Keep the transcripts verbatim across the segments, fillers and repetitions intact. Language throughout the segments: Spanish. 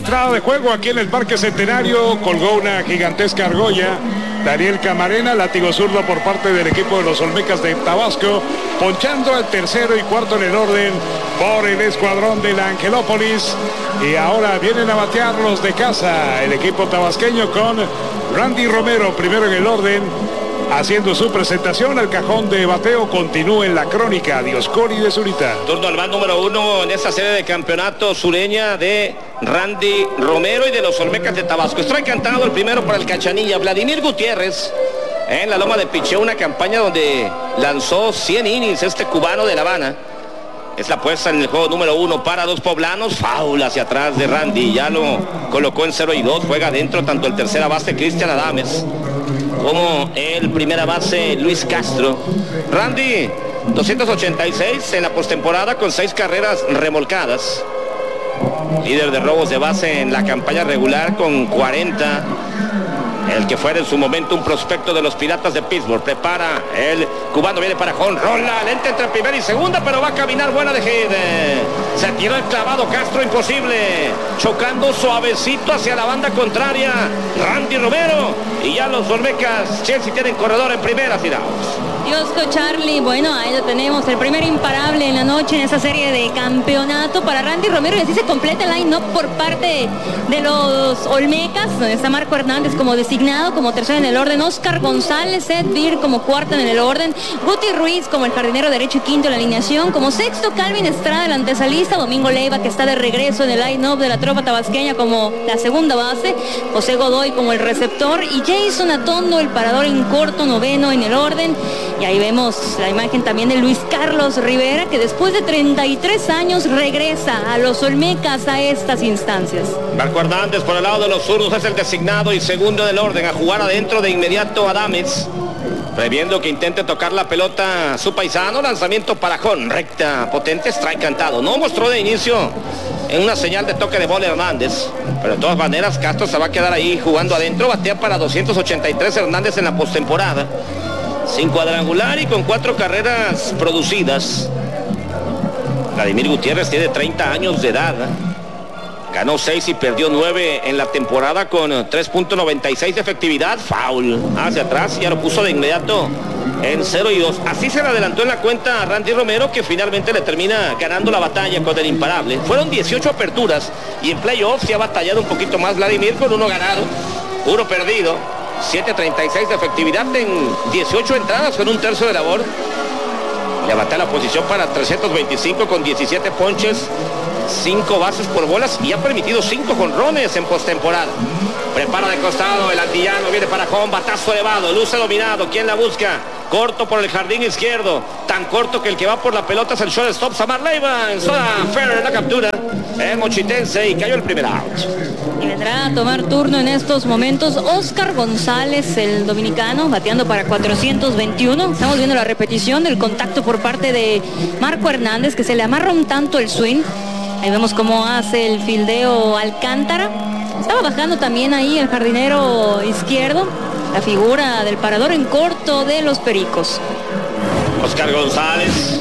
entrada de juego aquí en el Parque Centenario. Colgó una gigantesca argolla Daniel Camarena, látigo zurdo por parte del equipo de los Olmecas de Tabasco, ponchando al tercero y cuarto en el orden por el escuadrón de la Angelópolis. Y ahora vienen a batear los de casa, el equipo tabasqueño con Randy Romero primero en el orden, haciendo su presentación. Al cajón de bateo continúa en la crónica Dioscori de Zurita. Turno al bat número uno en esta serie de campeonato sureña de Randy Romero y de los Olmecas de Tabasco. Estoy cantado el primero para el Cachanilla. Vladimir Gutiérrez en la loma de picheo, una campaña donde lanzó cien innings este cubano de La Habana. Es la puesta en el juego número uno para dos poblanos. Foul hacia atrás de Randy. Ya lo colocó en cero y dos. Juega adentro tanto el tercera base Cristian Adames como el primera base Luis Castro. Randy, doscientos ochenta y seis en la postemporada con seis carreras remolcadas. Líder de robos de base en la campaña regular con cuarenta. El que fuera en su momento un prospecto de los Piratas de Pittsburgh. Prepara el cubano, viene para jonrola, lenta entre primera y segunda, pero va a caminar buena de hit. Se tiró el clavado Castro, imposible. Chocando suavecito hacia la banda contraria Randy Romero. Y ya los Olmecas Chelsea tienen corredor en primera, tirados. Diosco Charlie, bueno, ahí lo tenemos, el primer imparable en la noche en esa serie de campeonato para Randy Romero, y así se completa el line-up por parte de los Olmecas, donde está Marco Hernández como designado, como tercero en el orden, Oscar González, Ed Beer como cuarto en el orden, Guti Ruiz como el jardinero derecho y quinto en la alineación, como sexto Calvin Estrada, el antesalista, Domingo Leiva, que está de regreso en el line-up de la tropa tabasqueña como la segunda base, José Godoy como el receptor y Jason Atondo, el parador en corto, noveno en el orden. Y ahí vemos la imagen también de Luis Carlos Rivera, que después de treinta y tres años regresa a los Olmecas a estas instancias. Marco Hernández por el lado de los zurdos es el designado y segundo del orden, a jugar adentro de inmediato Adames, previendo que intente tocar la pelota su paisano. Lanzamiento para Jón, recta, potente, strike cantado. No mostró de inicio en una señal de toque de bola Hernández, pero de todas maneras Castro se va a quedar ahí jugando adentro. Batea para doscientos ochenta y tres Hernández en la postemporada, sin cuadrangular y con cuatro carreras producidas. Vladimir Gutiérrez tiene treinta años de edad. Ganó seis y perdió nueve en la temporada con tres punto noventa y seis de efectividad. Foul hacia atrás, ya lo puso de inmediato en cero y dos. Así se le adelantó en la cuenta a Randy Romero, que finalmente le termina ganando la batalla con el imparable. Fueron dieciocho aperturas y en playoffs se ha batallado un poquito más Vladimir, con uno ganado, uno perdido. siete treinta y seis de efectividad en dieciocho entradas con un tercio de labor. Le batea la posición para trescientos veinticinco con diecisiete ponches, cinco bases por bolas y ha permitido cinco jonrones en postemporada. Prepara de costado el antillano, viene para Jón, batazo elevado, luce dominado. ¿Quién la busca? Corto por el jardín izquierdo, tan corto que el que va por la pelota es el shortstop Samar Leiva. En zona fair en la captura el mochitense, y cayó el primer out. Y vendrá a tomar turno en estos momentos Oscar González, el dominicano, bateando para cuatrocientos veintiuno. Estamos viendo la repetición del contacto por parte de Marco Hernández, que se le amarra un tanto el swing. Ahí vemos cómo hace el fildeo Alcántara. Estaba bajando también ahí el jardinero izquierdo, la figura del parador en corto de los Pericos. Oscar González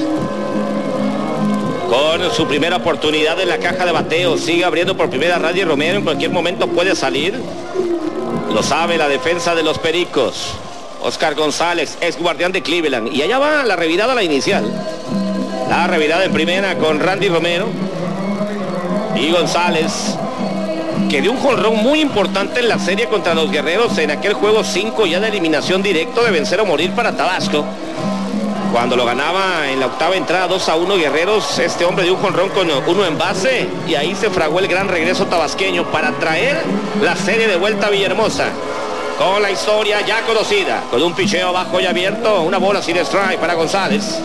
con su primera oportunidad en la caja de bateo. Sigue abriendo por primera Randy Romero. En cualquier momento puede salir. Lo sabe la defensa de los Pericos. Oscar González, ex guardián de Cleveland. Y allá va la revirada, la inicial. La revirada en primera con Randy Romero. Y González, que dio un jonrón muy importante en la serie contra los Guerreros en aquel juego cinco ya de eliminación directo, de vencer o morir para Tabasco. Cuando lo ganaba en la octava entrada dos a uno Guerreros, este hombre dio un jonrón con uno en base, y ahí se fraguó el gran regreso tabasqueño para traer la serie de vuelta a Villahermosa, con la historia ya conocida, con un picheo bajo y abierto, una bola sin strike para González.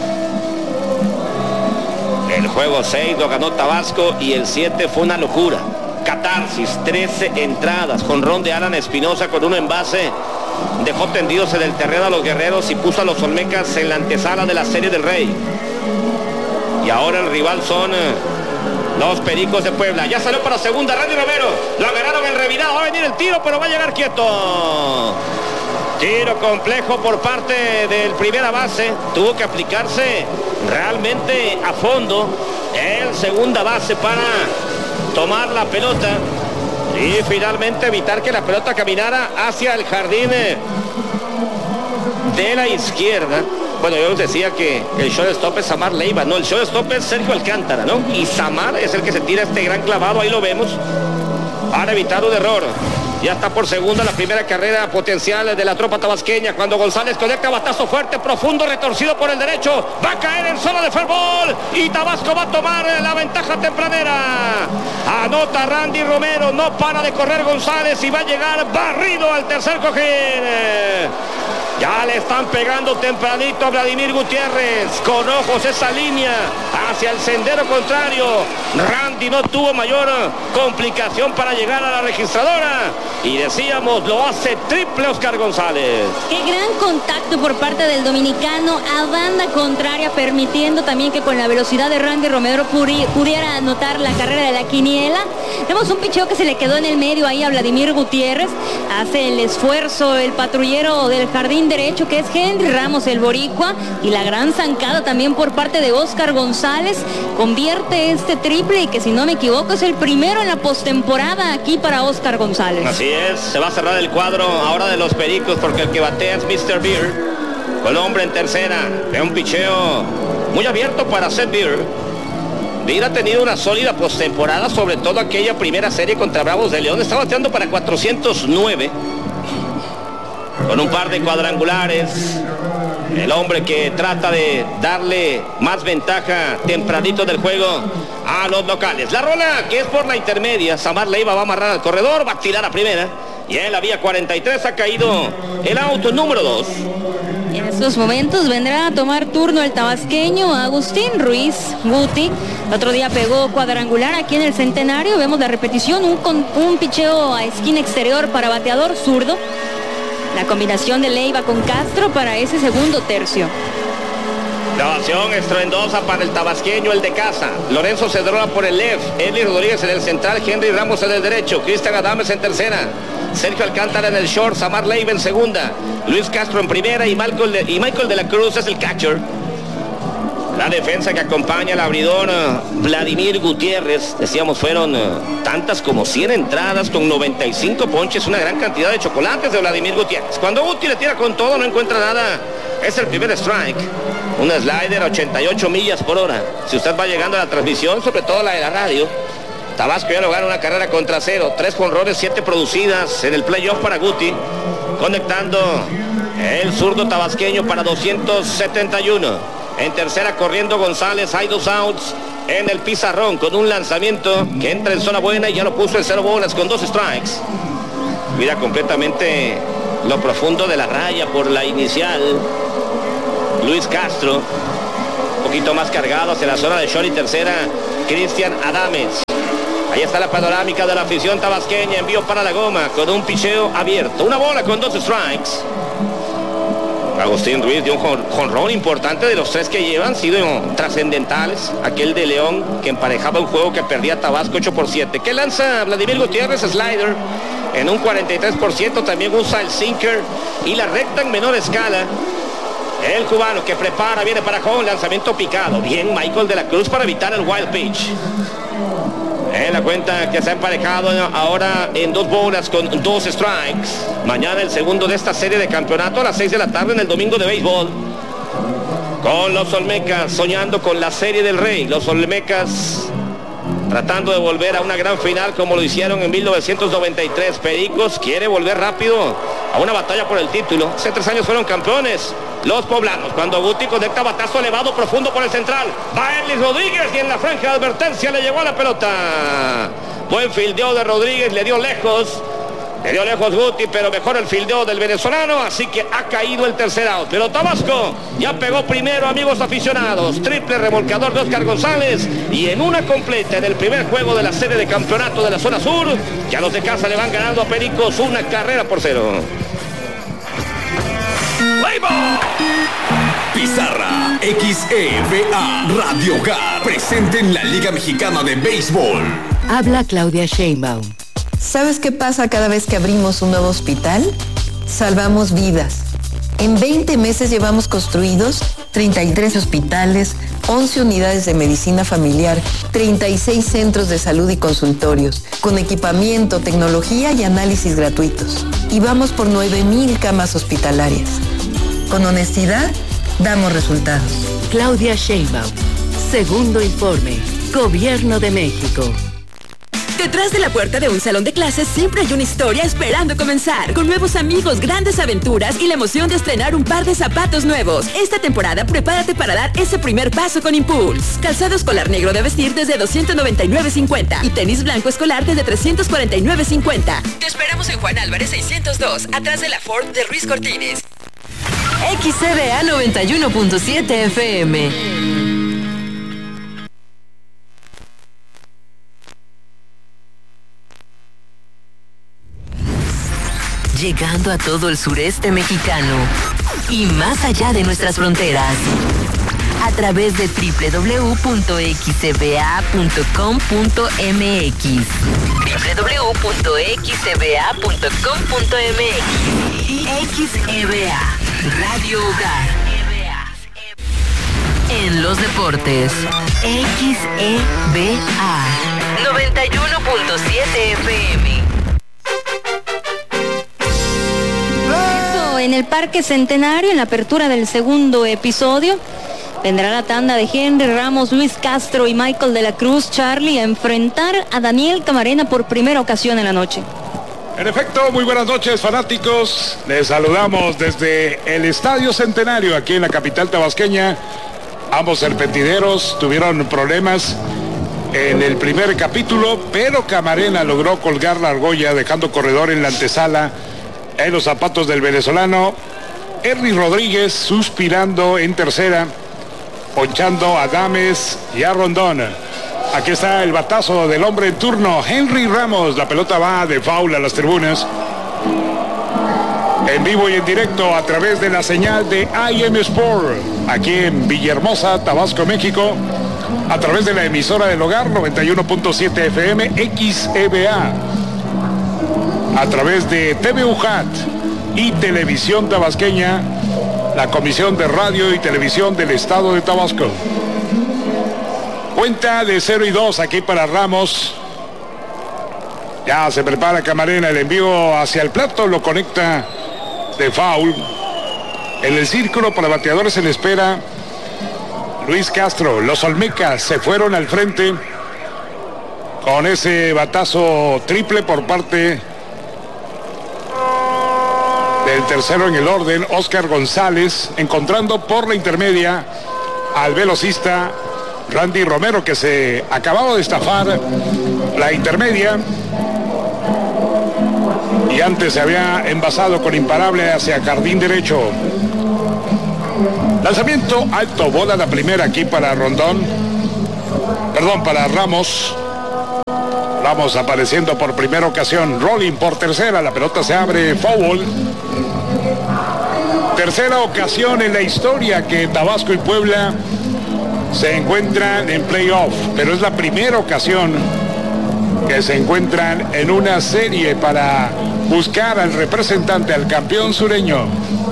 El juego seis lo ganó Tabasco y el siete fue una locura. Catarsis, trece entradas, jonrón de Alan Espinosa con uno en base. Dejó tendidos en el terreno a los Guerreros y puso a los Olmecas en la antesala de la Serie del Rey. Y ahora el rival son eh, los Pericos de Puebla. Ya salió para segunda Randy Romero. Lo agarraron en revirado. Va a venir el tiro, pero va a llegar quieto. Tiro complejo por parte del primera base. Tuvo que aplicarse realmente a fondo el segunda base para tomar la pelota. Y finalmente evitar que la pelota caminara hacia el jardín de la izquierda. Bueno, yo les decía que el shortstop es Samar Leiva, no, el shortstop es Sergio Alcántara, ¿no? Y Samar es el que se tira este gran clavado, ahí lo vemos, para evitar un error. Ya está por segunda la primera carrera potencial de la tropa tabasqueña cuando González conecta batazo fuerte, profundo, retorcido por el derecho. Va a caer en zona de fair ball y Tabasco va a tomar la ventaja tempranera. Anota Randy Romero, no para de correr González y va a llegar barrido al tercer cojín. Ya le están pegando tempranito a Vladimir Gutiérrez. Con ojos esa línea hacia el sendero contrario. Randy no tuvo mayor complicación para llegar a la registradora. Y decíamos, lo hace triple Oscar González. Qué gran contacto por parte del dominicano a banda contraria, permitiendo también que con la velocidad de Randy Romero pudiera anotar la carrera de la quiniela. Vemos un picheo que se le quedó en el medio ahí a Vladimir Gutiérrez. Hace el esfuerzo el patrullero del jardín derecho, que es Henry Ramos, el boricua, y la gran zancada también por parte de Oscar González. Convierte este triple y que, si no me equivoco, es el primero en la postemporada aquí para Oscar González. Así es, se va a cerrar el cuadro ahora de los Pericos porque el que batea es mister Beer, con hombre en tercera. Es un picheo muy abierto para Seth Beer. Beer ha tenido una sólida postemporada, sobre todo aquella primera serie contra Bravos de León. Está bateando para cuatrocientos nueve, con un par de cuadrangulares. El hombre que trata de darle más ventaja tempranito del juego a los locales. La rola que es por la intermedia. Samar Leiva va a amarrar al corredor, va a tirar a primera. Y en la vía cuarenta y tres ha caído el auto número dos. En estos momentos vendrá a tomar turno el tabasqueño Agustín Ruiz Guti. El otro día pegó cuadrangular aquí en el Centenario. Vemos la repetición, un, con, un picheo a esquina exterior para bateador zurdo. La combinación de Leiva con Castro para ese segundo tercio. Grabación estruendosa para el tabasqueño, el de casa. Lorenzo Cedrola por el left, Eli Rodríguez en el central, Henry Ramos en el derecho, Cristian Adames en tercera, Sergio Alcántara en el short, Samar Leiva en segunda, Luis Castro en primera y Michael de, y Michael de la Cruz es el catcher. La defensa que acompaña al abridor uh, Vladimir Gutiérrez, decíamos, fueron uh, tantas como cien entradas con noventa y cinco ponches, una gran cantidad de chocolates de Vladimir Gutiérrez. Cuando Guti le tira con todo, no encuentra nada, es el primer strike. Un slider a ochenta y ocho millas por hora. Si usted va llegando a la transmisión, sobre todo la de la radio, Tabasco ya logra una carrera contra cero, tres jonrones, siete producidas en el playoff para Guti, conectando el zurdo tabasqueño para doscientos setenta y uno. En tercera corriendo González, hay dos outs en el pizarrón con un lanzamiento que entra en zona buena y ya lo puso en cero bolas con dos strikes. Mira completamente lo profundo de la raya por la inicial. Luis Castro, un poquito más cargado hacia la zona de short y tercera, Cristian Adames. Ahí está la panorámica de la afición tabasqueña, envío para la goma con un picheo abierto. Una bola con dos strikes. Agustín Ruiz dio un jonrón importante, de los tres que llevan, sido trascendentales. Aquel de León que emparejaba un juego que perdía Tabasco ocho por siete. ¿Qué lanza Vladimir Gutiérrez? Slider en un cuarenta y tres por ciento. También usa el sinker y la recta en menor escala. El cubano que prepara, viene para Jón, lanzamiento picado. Bien Michael de la Cruz para evitar el wild pitch. En la cuenta que se ha emparejado ahora en dos bolas con dos strikes. Mañana el segundo de esta serie de campeonato a las seis de la tarde en el domingo de béisbol. Con los Olmecas soñando con la Serie del Rey. Los Olmecas tratando de volver a una gran final como lo hicieron en mil novecientos noventa y tres. Pericos quiere volver rápido a una batalla por el título. Hace tres años fueron campeones los poblanos. Cuando Guti conecta batazo elevado profundo por el central, va Ellis Rodríguez y en la franja de advertencia le llegó a la pelota. Buen fildeo de Rodríguez, le dio lejos. Le dio lejos Guti, pero mejor el fildeo del venezolano, así que ha caído el tercer out. Pero Tabasco ya pegó primero, amigos aficionados. Triple remolcador de Oscar González y en una completa en el primer juego de la serie de campeonato de la zona sur. Ya los de casa le van ganando a Pericos una carrera por cero. Pizarra X E V A Radio Hogar presente en la Liga Mexicana de Béisbol. Habla Claudia Sheinbaum. ¿Sabes qué pasa cada vez que abrimos un nuevo hospital? Salvamos vidas. En veinte meses llevamos construidos treinta y tres hospitales, once unidades de medicina familiar, treinta y seis centros de salud y consultorios, con equipamiento, tecnología y análisis gratuitos. Y vamos por nueve mil camas hospitalarias. Con honestidad, damos resultados. Claudia Sheinbaum. Segundo informe. Gobierno de México. Detrás de la puerta de un salón de clases siempre hay una historia esperando comenzar. Con nuevos amigos, grandes aventuras y la emoción de estrenar un par de zapatos nuevos. Esta temporada prepárate para dar ese primer paso con Impulse. Calzado escolar negro de vestir desde doscientos noventa y nueve cincuenta y tenis blanco escolar desde trescientos cuarenta y nueve cincuenta. Te esperamos en Juan Álvarez seiscientos dos, atrás de la Ford de Ruiz Cortines. X C B A noventa y uno punto siete F M. Llegando a todo el sureste mexicano y más allá de nuestras fronteras, a través de doble u doble u doble u punto x c b a punto com punto m x, doble u doble u doble u punto x c b a punto com punto m x y X E B A, Radio Hogar. En los deportes, X E B A, noventa y uno punto siete F M. En el Parque Centenario, en la apertura del segundo episodio, vendrá la tanda de Henry Ramos, Luis Castro y Michael de la Cruz, Charlie, a enfrentar a Daniel Camarena por primera ocasión en la noche. En efecto, muy buenas noches, fanáticos. Les saludamos desde el Estadio Centenario, aquí en la capital tabasqueña. Ambos serpentideros tuvieron problemas en el primer capítulo, pero Camarena logró colgar la argolla, dejando corredor en la antesala en los zapatos del venezolano. Henry Rodríguez suspirando en tercera, ponchando a Adames y a Rondón. Aquí está el batazo del hombre en turno, Henry Ramos. La pelota va de foul a las tribunas. En vivo y en directo a través de la señal de I M Sport, aquí en Villahermosa, Tabasco, México, a través de la emisora del hogar noventa y uno punto siete F M, X E B A, a través de T V U J A T y Televisión Tabasqueña, la Comisión de Radio y Televisión del Estado de Tabasco. Cuenta de cero y dos aquí para Ramos. Ya se prepara Camarena, el envío hacia el plato, lo conecta de foul. En el círculo para bateadores en espera, Luis Castro. Los Olmecas se fueron al frente con ese batazo triple por parte del tercero en el orden, Oscar González, encontrando por la intermedia al velocista Randy Romero, que se acababa de estafar la intermedia y antes se había envasado con imparable hacia jardín derecho. Lanzamiento alto, bola la primera aquí para Rondón, perdón, para Ramos. Ramos apareciendo por primera ocasión, rolling por tercera, la pelota se abre, foul. Tercera ocasión en la historia que Tabasco y Puebla se encuentran en playoff, pero es la primera ocasión que se encuentran en una serie para buscar al representante, al campeón sureño.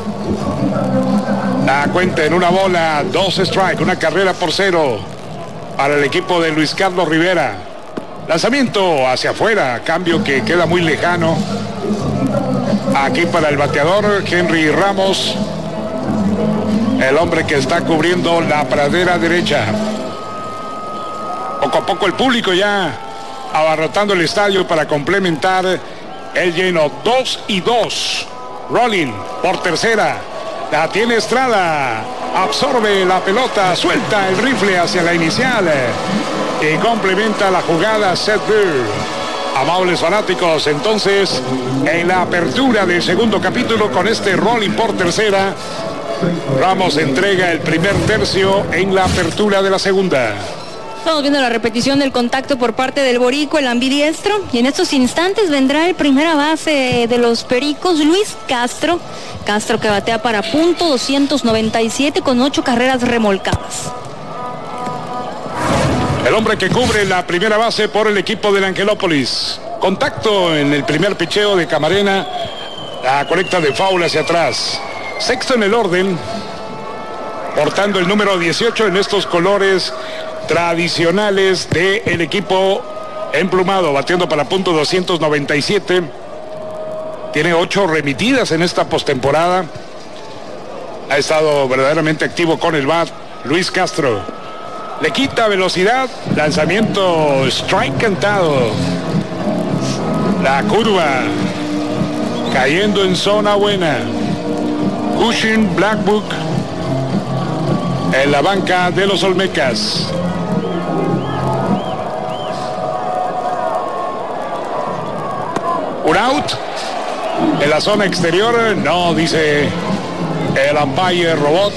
La cuenta en una bola, dos strike, una carrera por cero para el equipo de Luis Carlos Rivera. Lanzamiento hacia afuera, cambio que queda muy lejano. Aquí para el bateador Henry Ramos, el hombre que está cubriendo la pradera derecha. Poco a poco el público ya abarrotando el estadio para complementar el lleno. Dos y dos. Rolling por tercera. La tiene Estrada. Absorbe la pelota. Suelta el rifle hacia la inicial. Y complementa la jugada Seth Burr. Amables fanáticos, entonces en la apertura del segundo capítulo con este rolling por tercera, Ramos entrega el primer tercio en la apertura de la segunda. Estamos viendo la repetición del contacto por parte del Borico, el ambidiestro, y en estos instantes vendrá el primera base de los Pericos, Luis Castro. Castro que batea para punto doscientos noventa y siete con ocho carreras remolcadas. El hombre que cubre la primera base por el equipo del Angelópolis. Contacto en el primer picheo de Camarena. La conecta de foul hacia atrás. Sexto en el orden. portando el número dieciocho en estos colores tradicionales del equipo emplumado, batiendo para punto doscientos noventa y siete. Tiene ocho remitidas en esta postemporada. Ha estado verdaderamente activo con el bat Luis Castro. Le quita velocidad, lanzamiento strike cantado. La curva cayendo en zona buena. Cushing Blackbook en la banca de los Olmecas. Un out en la zona exterior, no, dice el umpire robot.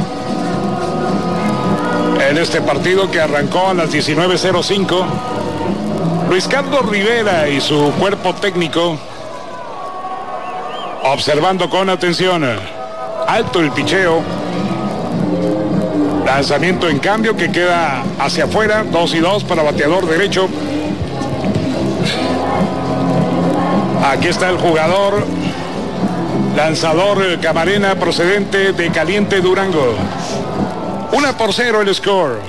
En este partido que arrancó a las diecinueve cero cinco, Luis Carlos Rivera y su cuerpo técnico observando con atención. Alto el picheo. Lanzamiento en cambio que queda hacia afuera, dos y dos para bateador derecho. Aquí está el jugador lanzador Camarena, procedente de Caliente Durango. Una por cero el score.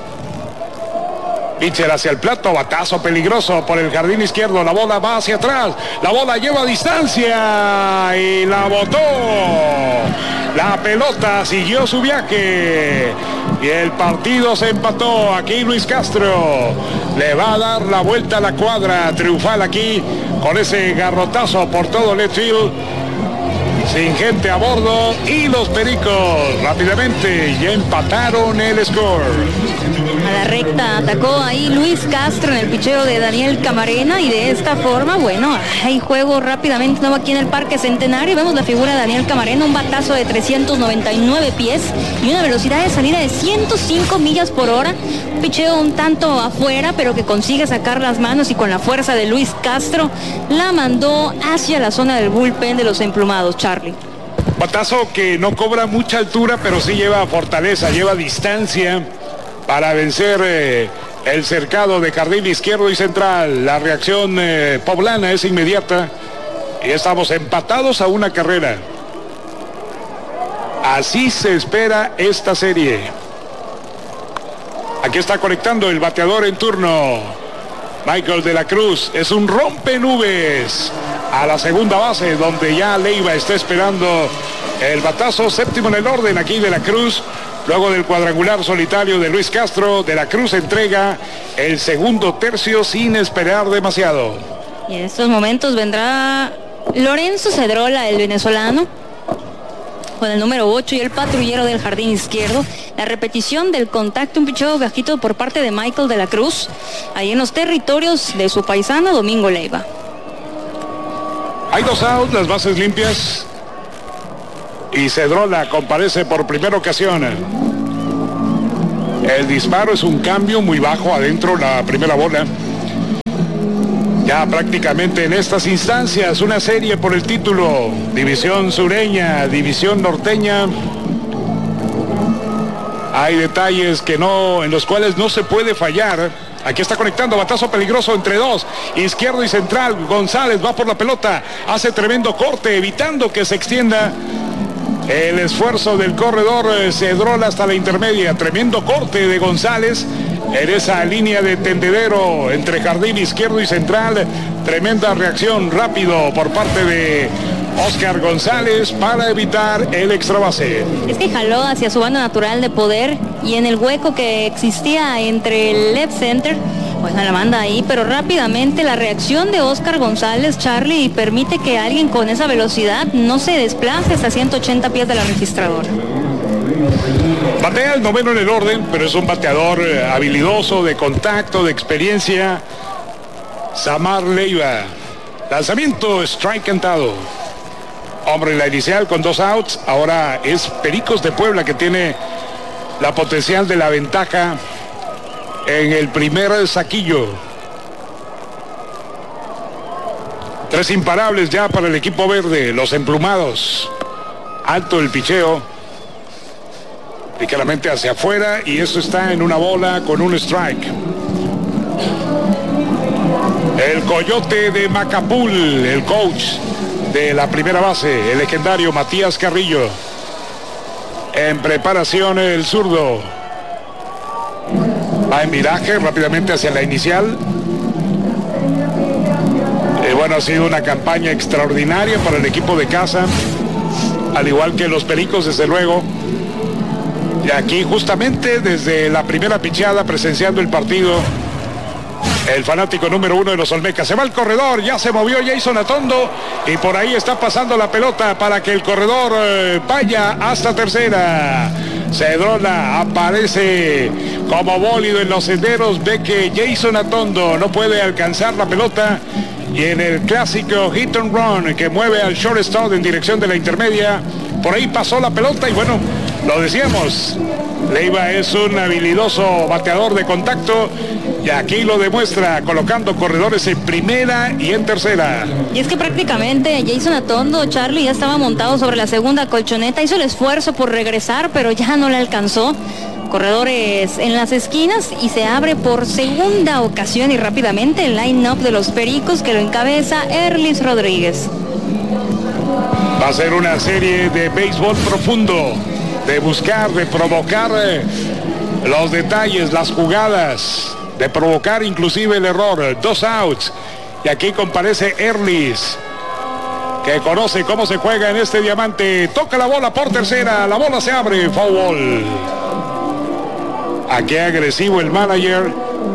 Pitcher hacia el plato, batazo peligroso por el jardín izquierdo, la bola va hacia atrás, la bola lleva distancia y la botó. La pelota siguió su viaje y el partido se empató. Aquí Luis Castro le va a dar la vuelta a la cuadra triunfal aquí con ese garrotazo por todo left field, sin gente a bordo, y los Pericos rápidamente ya empataron el score. A la recta atacó ahí Luis Castro en el picheo de Daniel Camarena y de esta forma, bueno, hay juego rápidamente nuevo aquí en el Parque Centenario. Vemos la figura de Daniel Camarena, un batazo de trescientos noventa y nueve pies y una velocidad de salida de ciento cinco millas por hora. Un picheo un tanto afuera, pero que consigue sacar las manos y con la fuerza de Luis Castro la mandó hacia la zona del bullpen de los emplumados, Charlie. Batazo que no cobra mucha altura, pero sí lleva fortaleza, lleva distancia para vencer eh, el cercado de jardín izquierdo y central. La reacción eh, poblana es inmediata y estamos empatados a una carrera. Así se espera esta serie. Aquí está conectando el bateador en turno, Michael de la Cruz. Es un rompenubes a la segunda base, donde ya Leiva está esperando el batazo. Séptimo en el orden aquí de la Cruz. Luego del cuadrangular solitario de Luis Castro, de la Cruz entrega el segundo tercio sin esperar demasiado. Y en estos momentos vendrá Lorenzo Cedrola, el venezolano, con el número ocho y el patrullero del jardín izquierdo. La repetición del contacto, un picheo bajito por parte de Michael de la Cruz, ahí en los territorios de su paisano Domingo Leiva. Hay dos outs, las bases limpias, y Cedrola comparece por primera ocasión. El disparo es un cambio muy bajo adentro, la primera bola. Ya prácticamente en estas instancias, una serie por el título, división sureña, división norteña. Hay detalles que no, en los cuales no se puede fallar. Aquí está conectando, batazo peligroso entre dos, izquierdo y central. González va por la pelota, hace tremendo corte, evitando que se extienda el esfuerzo del corredor Cedrola hasta la intermedia. Tremendo corte de González en esa línea de tendedero entre jardín izquierdo y central. Tremenda reacción rápido por parte de Oscar González para evitar el extra base. Es que jaló hacia su banda natural de poder y en el hueco que existía entre el left center, pues la manda ahí, pero rápidamente la reacción de Oscar González, Charlie, permite que alguien con esa velocidad no se desplace hasta ciento ochenta pies de la registradora. Batea el noveno en el orden, pero es un bateador habilidoso, de contacto, de experiencia. Samar Leiva. Lanzamiento, strike cantado. Hombre, la inicial con dos outs. Ahora es Pericos de Puebla que tiene la potencial de la ventaja en el primer saquillo. Tres imparables ya para el equipo verde, los emplumados. Alto el picheo, ligeramente hacia afuera, y eso está en una bola con un strike. El coyote de Macapul, el coach de la primera base, el legendario Matías Carrillo. En preparación el zurdo. Va en viraje rápidamente hacia la inicial. Eh, bueno, ha sido una campaña extraordinaria para el equipo de casa, al igual que los Pericos, desde luego. Y aquí justamente desde la primera pichada, presenciando el partido, el fanático número uno de los Olmecas. Se va al corredor, ya se movió Jason Atondo y por ahí está pasando la pelota para que el corredor eh, vaya hasta tercera. Cedrona aparece como bólido en los senderos, ve que Jason Atondo no puede alcanzar la pelota y en el clásico hit and run que mueve al shortstop en dirección de la intermedia, por ahí pasó la pelota y bueno, lo decíamos, Leiva es un habilidoso bateador de contacto y aquí lo demuestra colocando corredores en primera y en tercera. Y es que prácticamente Jason Atondo, Charlie, ya estaba montado sobre la segunda colchoneta, hizo el esfuerzo por regresar, pero ya no le alcanzó. Corredores en las esquinas y se abre por segunda ocasión y rápidamente el line-up de los Pericos que lo encabeza Erlis Rodríguez. Va a ser una serie de béisbol profundo, de buscar, de provocar eh, los detalles, las jugadas, de provocar inclusive el error. Dos outs y aquí comparece Erlis, que conoce cómo se juega en este diamante. Toca la bola por tercera, la bola se abre, foul ball. Aquí agresivo el manager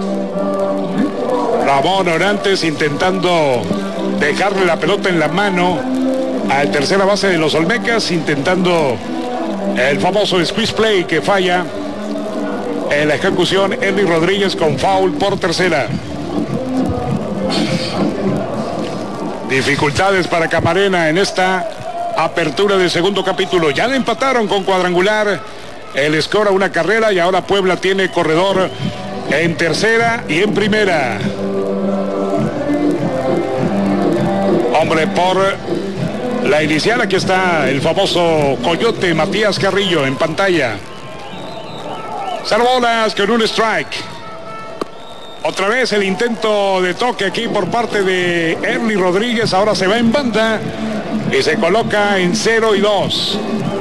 Ramón Orantes, intentando dejarle la pelota en la mano al tercera base de los Olmecas, intentando el famoso squeeze play que falla en la ejecución. Erlis Rodríguez con foul por tercera. Dificultades para Camarena en esta apertura del segundo capítulo. Ya le empataron con cuadrangular. El score a una carrera y ahora Puebla tiene corredor en tercera y en primera. Hombre por la inicial, aquí está el famoso Coyote Matías Carrillo en pantalla. Salvolas con un strike. Otra vez el intento de toque aquí por parte de Erlis Rodríguez. Ahora se va en banda y se coloca en cero y dos.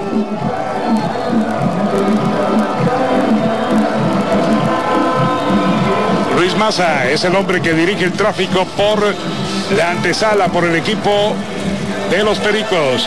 Luis Maza es el hombre que dirige el tráfico por la antesala, por el equipo de los Pericos.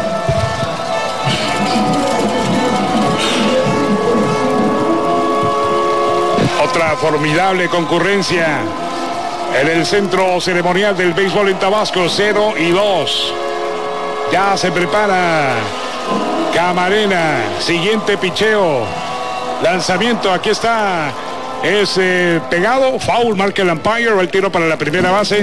Otra formidable concurrencia en el centro ceremonial del béisbol en Tabasco, cero y dos. Ya se prepara Camarena, siguiente picheo, lanzamiento, aquí está. Es eh, pegado, foul, marca el umpire, va el tiro para la primera base.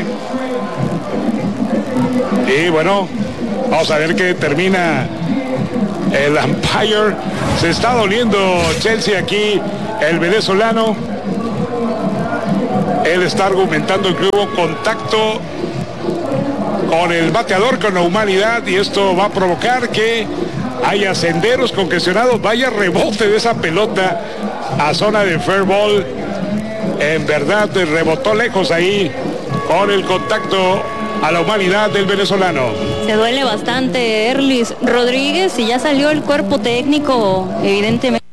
Y bueno, vamos a ver qué termina el umpire. Se está doliendo Chelsea aquí, el venezolano. Él está argumentando que hubo contacto con el bateador, con la humanidad, y esto va a provocar que haya senderos congestionados, vaya rebote de esa pelota a zona de fair ball. En verdad rebotó lejos ahí con el contacto a la humanidad del venezolano. Se duele bastante Erlis Rodríguez y ya salió el cuerpo técnico, evidentemente.